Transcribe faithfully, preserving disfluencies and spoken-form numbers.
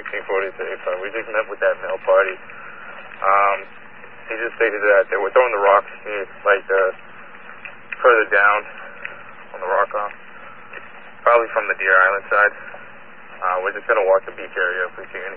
sixteen forty-six. Uh, we just met with that male party. Um, he just stated that they were throwing the rocks near, like, uh, further down on the rock off. Probably from the Deer Island side. Uh, we're just going to walk the beach area if we see any.